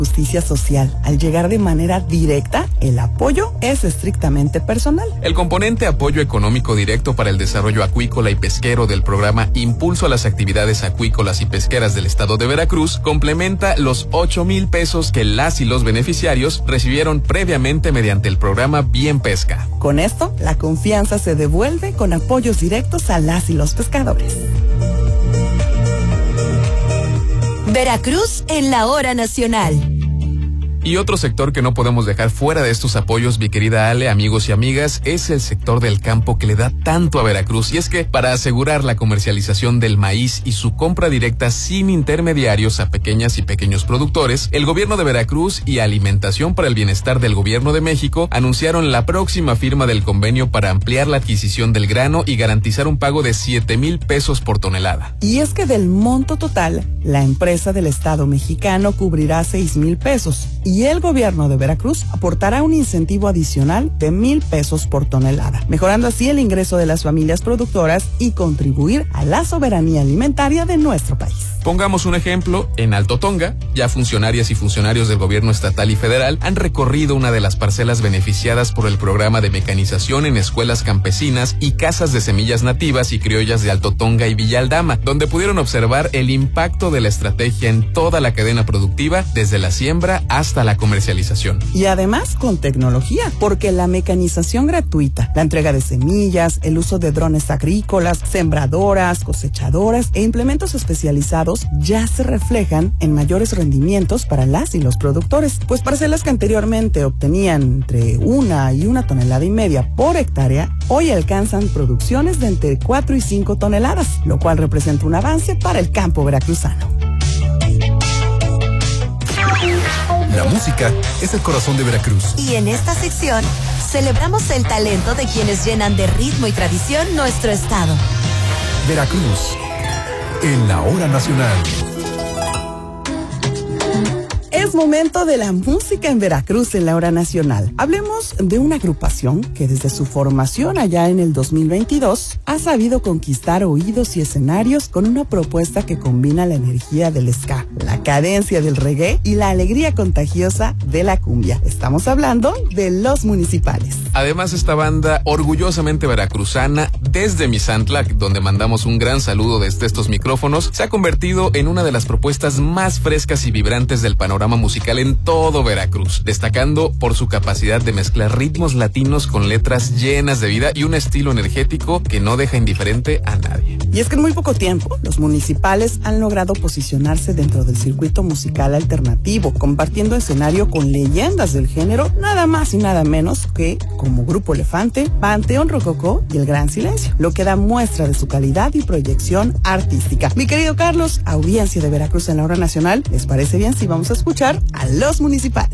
justicia social. Al llegar de manera directa, el apoyo es estrictamente personal. El componente apoyo económico directo para el desarrollo acuícola y pesquero del programa Impulso a las Actividades Acuícolas y Pesqueras del Estado de Veracruz complementa los 8,000 pesos que las y los beneficiarios recibieron previamente mediante el programa Bien Pesca. Con esto, la confianza se devuelve con apoyos directos a las y los pescadores. Veracruz en la hora nacional. Y otro sector que no podemos dejar fuera de estos apoyos, mi querida Ale, amigos y amigas, es el sector del campo que le da tanto a Veracruz. Y es que para asegurar la comercialización del maíz y su compra directa sin intermediarios a pequeñas y pequeños productores, el gobierno de Veracruz y Alimentación para el Bienestar del Gobierno de México anunciaron la próxima firma del convenio para ampliar la adquisición del grano y garantizar un pago de 7,000 pesos por tonelada. Y es que del monto total, la empresa del Estado mexicano cubrirá 6,000 pesos. Y el gobierno de Veracruz aportará un incentivo adicional de 1,000 pesos por tonelada, mejorando así el ingreso de las familias productoras y contribuir a la soberanía alimentaria de nuestro país. Pongamos un ejemplo, en Alto Tonga, ya funcionarias y funcionarios del gobierno estatal y federal han recorrido una de las parcelas beneficiadas por el programa de mecanización en escuelas campesinas y casas de semillas nativas y criollas de Alto Tonga y Villa Aldama, donde pudieron observar el impacto de la estrategia en toda la cadena productiva, desde la siembra hasta la comercialización. Y además con tecnología, porque la mecanización gratuita, la entrega de semillas, el uso de drones agrícolas, sembradoras, cosechadoras e implementos especializados ya se reflejan en mayores rendimientos para las y los productores, pues parcelas que anteriormente obtenían entre 1 y 1,5 toneladas por hectárea, hoy alcanzan producciones de entre 4 y 5 toneladas, lo cual representa un avance para el campo veracruzano. La música es el corazón de Veracruz. Y en esta sección celebramos el talento de quienes llenan de ritmo y tradición nuestro estado. Veracruz en la hora nacional. Es momento de la música en Veracruz en la hora nacional. Hablemos de una agrupación que desde su formación allá en el 2022 ha sabido conquistar oídos y escenarios con una propuesta que combina la energía del ska, la cadencia del reggae y la alegría contagiosa de la cumbia. Estamos hablando de Los Municipales. Además, esta banda orgullosamente veracruzana desde Misantla, donde mandamos un gran saludo desde estos micrófonos, se ha convertido en una de las propuestas más frescas y vibrantes del panorama musical en todo Veracruz, destacando por su capacidad de mezclar ritmos latinos con letras llenas de vida y un estilo energético que no deja indiferente a nadie. Y es que en muy poco tiempo, Los Municipales han logrado posicionarse dentro del circuito musical alternativo, compartiendo escenario con leyendas del género, nada más y nada menos que como Grupo Elefante, Panteón Rococó y El Gran Silencio, lo que da muestra de su calidad y proyección artística. Mi querido Carlos, audiencia de Veracruz en la hora nacional, ¿les parece bien si vamos a escuchar a Los Municipales?